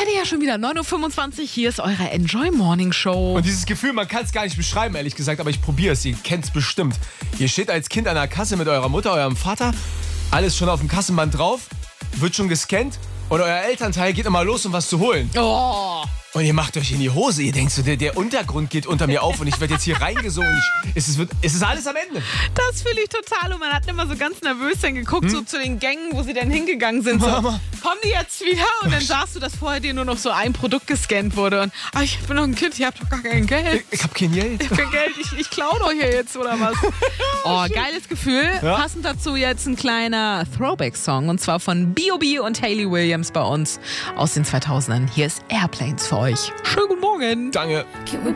Heute ja schon wieder 9.25 Uhr. Hier ist eure Enjoy Morning Show. Und dieses Gefühl, man kann es gar nicht beschreiben, ehrlich gesagt, aber ich probiere es. Ihr kennt es bestimmt. Ihr steht als Kind an der Kasse mit eurer Mutter, eurem Vater. Alles schon auf dem Kassenband drauf. Wird schon gescannt. Und euer Elternteil geht immer los, um was zu holen. Oh. Und ihr macht euch in die Hose. Ihr denkt so, der Untergrund geht unter mir auf und ich werde jetzt hier reingesungen. Es ist alles am Ende. Das fühle ich total. Und man hat immer so ganz nervös dann geguckt, so zu den Gängen, wo sie dann hingegangen sind. So, Mama. kommen die jetzt wieder? Und dann sahst du, dass vorher dir nur noch so ein Produkt gescannt wurde. Und ich bin noch ein Kind, ich habe doch gar kein Geld. Ich hab kein Geld. Ich hab kein Geld, ich klaue doch hier jetzt, oder was? Oh, geiles Gefühl. Ja. Passend dazu jetzt ein kleiner Throwback-Song. Und zwar von B.O.B. und Hayley Williams bei uns aus den 2000ern. Hier ist Airplanes für euch. Schönen guten Morgen. Danke. Can we